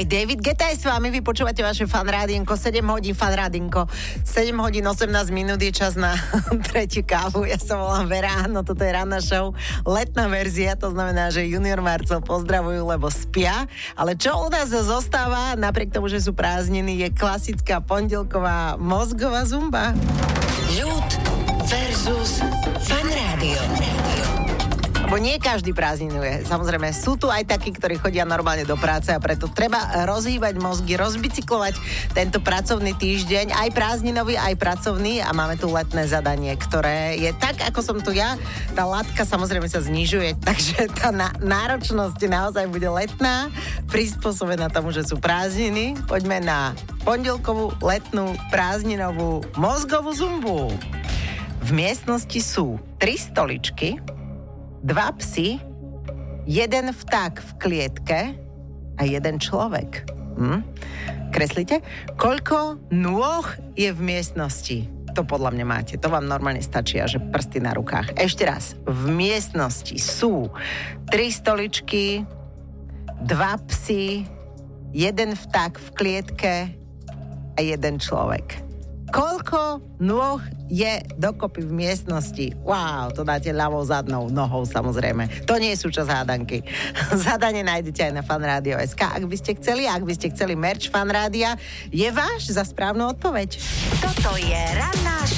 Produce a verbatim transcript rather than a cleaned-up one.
David Guetta je s vami, vy počúvate vaše fanrádienko, sedem hodín fanrádienko, sedem hodín osemnásť minút je čas na tretiu kávu. Ja sa volám Vera, no toto je ranná show, letná verzia, to znamená, že Junior Marcel pozdravujú, lebo spia, ale čo u nás zostáva, napriek tomu, že sú prázdniny, je klasická pondelková mozgová zumba. Ľud versus Fanrádio. Lebo nie každý prázdninuje. Samozrejme, sú tu aj takí, ktorí chodia normálne do práce a preto treba rozhýbať mozgy, rozbicyklovať tento pracovný týždeň, aj prázdninový, aj pracovný a máme tu letné zadanie, ktoré je tak, ako som tu ja. Tá latka samozrejme sa znižuje, takže tá na- náročnosť naozaj bude letná, prispôsobená tomu, že sú prázdniny. Poďme na pondelkovú, letnú, prázdninovú mozgovú zumbu. V miestnosti sú tri stoličky, dva psi, jeden vták v klietke a jeden človek. Hm? Kreslíte? Koľko nôh je v miestnosti? To podľa mňa máte. To vám normálne stačí, že prsty na rukách. Ešte raz. V miestnosti sú tri stoličky, dva psi, jeden vták v klietke a jeden človek. Koľko nôh je dokopy v miestnosti? Wow, to dáte ľavou zadnou nohou, samozrejme. To nie je súčasť hádanky. Zadanie nájdete aj na fanradio bodka es ká, ak by ste chceli, ak by ste chceli merch Fanrádia, je váš za správnu odpoveď. Toto je ranná